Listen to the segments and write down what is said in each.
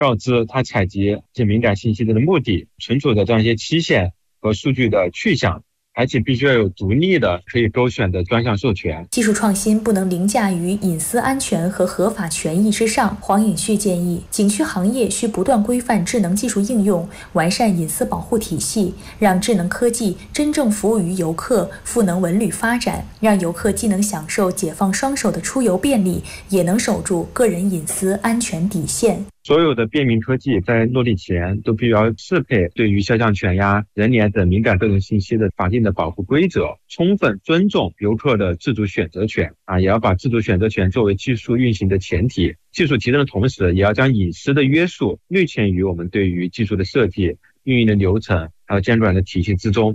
告知它采集这敏感信息的目的、存储的这样一些期限和数据的去向，而且必须要有独立的可以勾选的专项授权。 技术创新不能凌驾于隐私安全和合法权益之上。黄颖旭建议，景区行业需不断规范智能技术应用，完善隐私保护体系，让智能科技真正服务于游客，赋能文旅发展，让游客既能享受解放双手的出游便利，也能守住个人隐私安全底线。 所有的便民科技在落地前都必须要适配对于肖像权呀、人脸等敏感个人信息的法定的保护规则，充分尊重游客的自主选择权也要把自主选择权作为技术运行的前提。技术提升的同时，也要将隐私的约束内嵌于我们对于技术的设计、运营的流程还有监管的体系之中。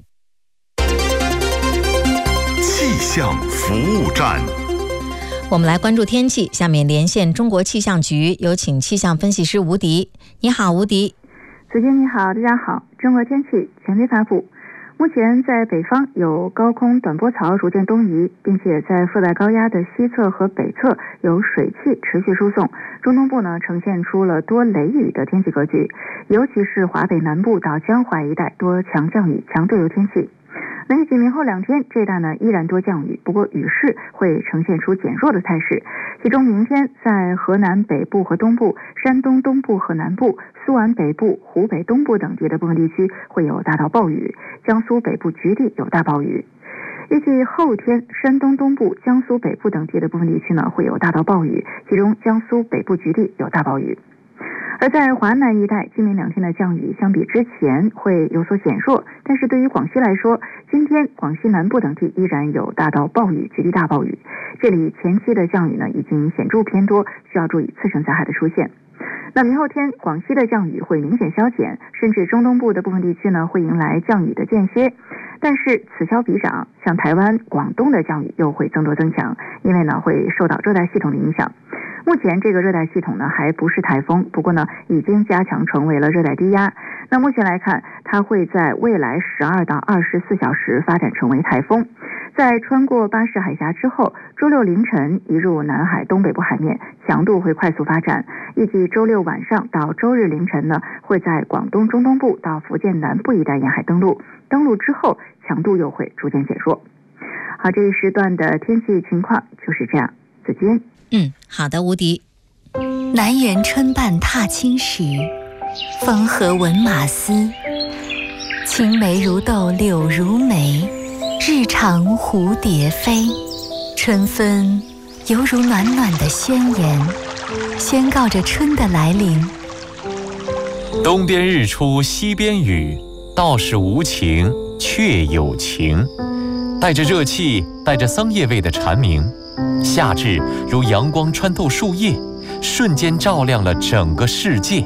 气象服务站。 我们来关注天气，下面连线中国气象局，有请气象分析师吴迪。你好，吴迪。 子君你好，大家好。中国天气权威发布，目前在北方有高空短波槽逐渐东移，并且在副带高压的西侧和北侧有水汽持续输送，中东部呢呈现出了多雷雨的天气格局，尤其是华北南部到江淮一带多强降雨、强对流天气。那预计明后2天这一带呢依然多降雨，不过雨势会呈现出减弱的态势。其中明天在河南北部和东部、山东东部和南部、苏皖北部、湖北东部等地的部分地区会有大到暴雨，江苏北部局地有大暴雨。预计后天山东东部、江苏北部等地的部分地区呢会有大到暴雨，其中江苏北部局地有大暴雨。而在华南一带，今明2天的降雨相比之前会有所减弱，但是对于广西来说，今天广西南部等地依然有大到暴雨、局地大暴雨。这里前期的降雨呢已经显著偏多，需要注意次生灾害的出现。那明后天广西的降雨会明显消减，甚至中东部的部分地区呢会迎来降雨的间歇。但是此消彼长，像台湾、广东的降雨又会增多增强，因为呢会受到热带系统的影响。目前这个热带系统呢还不是台风，不过呢已经加强成为了热带低压。那目前来看，它会在未来12到24小时发展成为台风，在穿过巴士海峡之后，周六凌晨移入南海东北部海面，强度会快速发展。预计周六晚上到周日凌晨呢，会在广东中东部到福建南部一带沿海登陆，登陆之后强度又会逐渐减弱。好，这一时段的天气情况就是这样。子君。 好的，吴迪。 南园春半踏青时，风和闻马嘶。青梅如豆柳如眉，日长蝴蝶飞。春分犹如暖暖的宣言，宣告着春的来临。 东边日出西边雨，道是无晴却有晴。带着热气，带着桑叶味的蝉鸣，夏至如阳光穿透树叶，瞬间照亮了整个世界。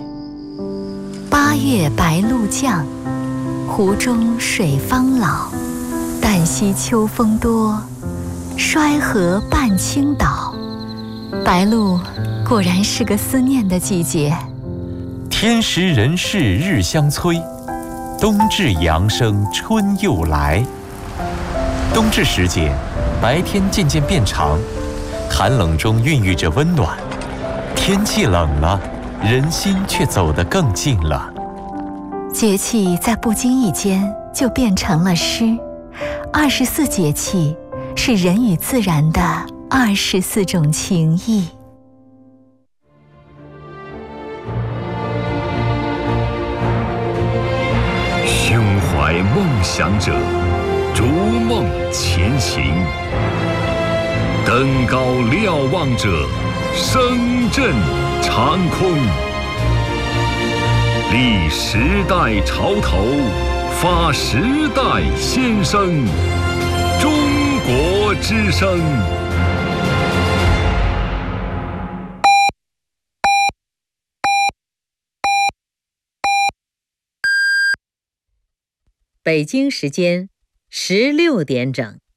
8月白露降，湖中水方老。旦夕秋风多，衰河半倾倒。白露果然是个思念的季节。 天时人事日相催，冬至阳生春又来。冬至时节，白天渐渐变长，寒冷中孕育着温暖。天气冷了，人心却走得更近了。 节气在不经意间就变成了诗。24节气是人与自然的24种情谊。 胸怀梦想者，逐梦前行；登高瞭望者，声震长空。立时代潮头，发时代先声。中国之声。 北京时间16点整。